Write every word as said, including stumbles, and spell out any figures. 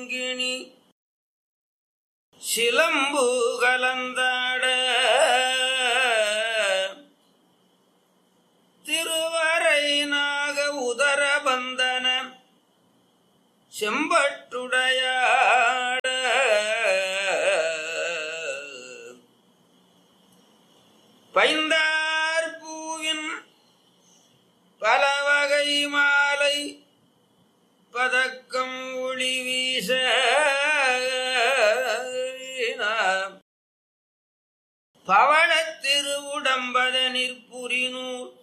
கிணி சிலம்பு கலந்தாட திருவரை நாக உதர பந்தன செம்பட்டுடையாட பைந்தார் பூவின் பலவகை மாலை பதக்கம் ஒளி வீச பவளத் திருவுடம்பத நிற்புரினூர்